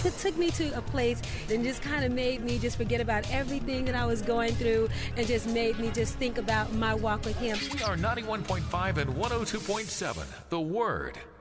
It took me to a place and just kind of made me just forget about everything that I was going through and just made me just think about my walk with Him. We are 91.5 and 102.7, The Word.